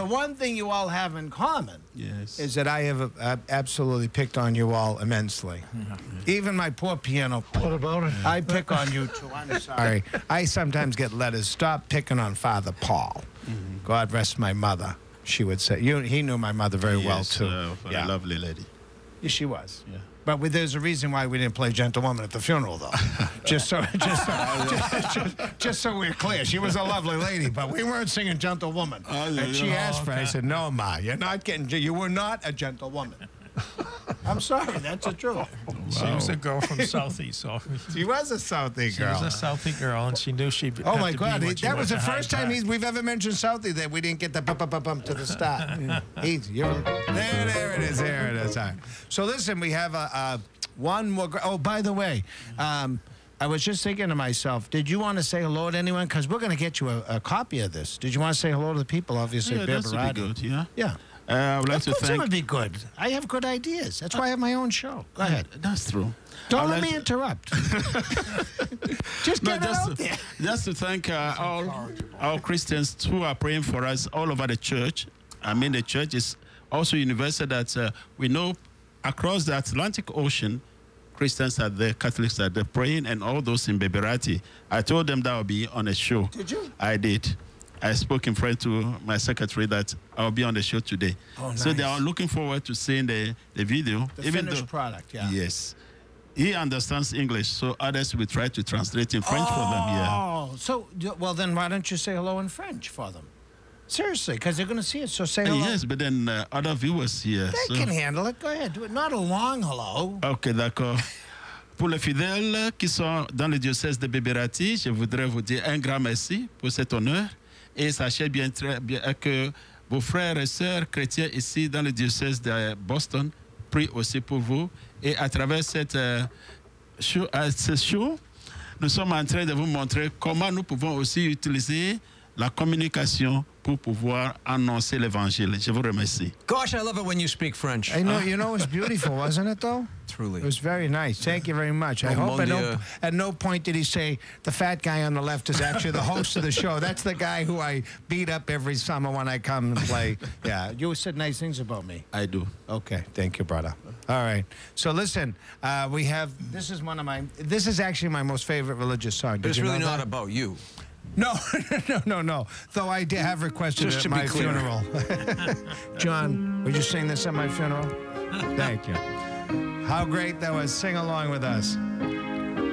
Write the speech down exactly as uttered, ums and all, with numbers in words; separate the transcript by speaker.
Speaker 1: one thing you all have in common
Speaker 2: Yes.
Speaker 1: is that I have uh, absolutely picked on you all immensely. Even my poor piano player.
Speaker 3: What about it?
Speaker 1: I pick on you too. I'm sorry. I sometimes get letters. Stop picking on Father Paul.
Speaker 2: Mm-hmm.
Speaker 1: God rest my mother. She would say. You, he knew my mother very well
Speaker 2: Yes,
Speaker 1: too.
Speaker 2: uh, for a lovely lady.
Speaker 1: Yes, she was.
Speaker 2: Yeah.
Speaker 1: But we, there's a reason why we didn't play Gentlewoman at the funeral, though. just so, just so, just, just, just so we're clear, she was a lovely lady, but we weren't singing Gentlewoman.
Speaker 2: Oh, yeah,
Speaker 1: and she
Speaker 2: yeah.
Speaker 1: asked for it. I said, "No, Ma, you're not getting. You were not a gentlewoman." I'm sorry, that's the truth.
Speaker 3: She was a girl from Southie, so
Speaker 1: She was a Southie
Speaker 3: she
Speaker 1: girl.
Speaker 3: was a Southie girl, and she knew she'd.
Speaker 1: Oh
Speaker 3: have
Speaker 1: my
Speaker 3: to
Speaker 1: God!
Speaker 3: Be
Speaker 1: He,
Speaker 3: what she
Speaker 1: that was the
Speaker 3: to
Speaker 1: first
Speaker 3: hide
Speaker 1: time
Speaker 3: back.
Speaker 1: he's, we've ever mentioned Southie that we didn't get the bump, bump, bump, bump to the start. He's, you're, there, there it is. There it is. All right. So listen, we have a, a one more. gr- Oh, by the way, um, I was just thinking to myself, did you want to say hello to anyone? Because we're going to get you a, a copy of this. Did you want to say hello to the people? Obviously,
Speaker 2: Yeah,
Speaker 1: Bear
Speaker 2: that would
Speaker 1: Barati.
Speaker 2: be good, yeah.
Speaker 1: Yeah.
Speaker 2: Uh, I would like
Speaker 1: Of
Speaker 2: to
Speaker 1: course it
Speaker 2: thank...
Speaker 1: would be good. I have good ideas. That's why I have my own show. Go ahead.
Speaker 2: That's true.
Speaker 1: Don't
Speaker 2: I would
Speaker 1: let
Speaker 2: like
Speaker 1: me
Speaker 2: to-
Speaker 1: interrupt. Just
Speaker 2: No,
Speaker 1: get it
Speaker 2: just,
Speaker 1: out
Speaker 2: to,
Speaker 1: there.
Speaker 2: just to thank uh, all all Christians who are praying for us all over the church. I mean, the church is also universal that uh, we know across the Atlantic Ocean, Christians are there, Catholics are there praying, and all those in Beberati. I told them that I'll be on a show.
Speaker 1: Did you?
Speaker 2: I did. I spoke in French to my secretary that I'll be on the show today.
Speaker 1: Oh,
Speaker 2: So they
Speaker 1: nice.
Speaker 2: are looking forward to seeing the, the video.
Speaker 1: The
Speaker 2: even
Speaker 1: finished
Speaker 2: though,
Speaker 1: product, yeah.
Speaker 2: Yes. He understands English, so others will try to translate in French for them. Yeah.
Speaker 1: Oh, so, d- well, then why don't you say hello in French for them? Seriously, because they're going to see it, so say
Speaker 2: Uh,
Speaker 1: hello.
Speaker 2: yes, but then uh, other viewers here.
Speaker 1: They
Speaker 2: so-
Speaker 1: can handle it. Go ahead. Do it. Not a long hello.
Speaker 2: Ok, d'accord. Pour les fidèles qui sont dans le diocèse de Beberati, je voudrais vous dire un grand merci pour cet honneur. Et sachez bien, très bien que vos frères et sœurs chrétiens ici dans le diocèse de Boston prient aussi pour vous. Et à travers cette, euh, show, euh, ce show, nous sommes en train de vous montrer comment nous pouvons aussi utiliser la communication pour pouvoir annoncer l'évangile. Je vous remercie.
Speaker 4: Gosh, I love it when you speak French.
Speaker 1: I know, you know, it was beautiful, wasn't it, though?
Speaker 4: Truly.
Speaker 1: It was very nice. Thank you very much. I
Speaker 4: Oh,
Speaker 1: hope at
Speaker 4: mon
Speaker 1: no,
Speaker 4: Dieu.
Speaker 1: at no point did he say the fat guy on the left is actually the host of the show. That's the guy who I beat up every summer when I come and play. Yeah, you said nice things about me.
Speaker 2: I do.
Speaker 1: Okay, thank you, brother. All right. So listen, uh, we have, this is one of my, this is actually my most favorite religious song. Did
Speaker 4: But it's
Speaker 1: you
Speaker 4: really
Speaker 1: know
Speaker 4: not
Speaker 1: that?
Speaker 4: about you.
Speaker 1: No, no, no, no. Though I did have requested
Speaker 4: Just
Speaker 1: it
Speaker 4: to
Speaker 1: at
Speaker 4: be
Speaker 1: my
Speaker 4: clear.
Speaker 1: funeral. John, would you sing this at my funeral? Thank you. How great that was. Sing along with us.